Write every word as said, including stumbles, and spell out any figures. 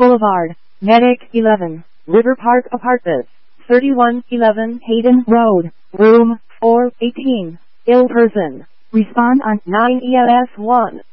Boulevard, Medic eleven, River Park Apartments, thirty-one eleven Hayden Road, Room four eighteen, ill person. Respond on nine E L S one.